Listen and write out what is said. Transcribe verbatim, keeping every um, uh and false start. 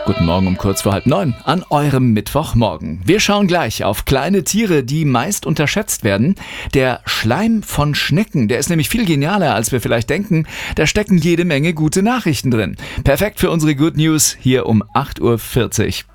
Guten Morgen um kurz vor halb neun an eurem Mittwochmorgen. Wir schauen gleich auf kleine Tiere, die meist unterschätzt werden. Der Schleim von Schnecken, der ist nämlich viel genialer, als wir vielleicht denken. Da stecken jede Menge gute Nachrichten drin. Perfekt für unsere Good News hier um acht Uhr vierzig.